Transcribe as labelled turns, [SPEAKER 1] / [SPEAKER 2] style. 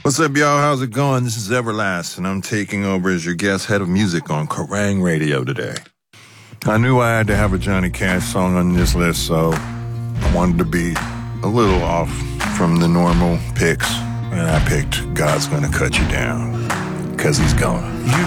[SPEAKER 1] What's up, y'all? How's it going? This is Everlast, and I'm taking over as your guest head of music on Kerrang Radio today. I knew I had to have a Johnny Cash song on this list, so I wanted to be a little off from the normal picks, and I picked God's Gonna Cut You Down, 'cause he's gonna.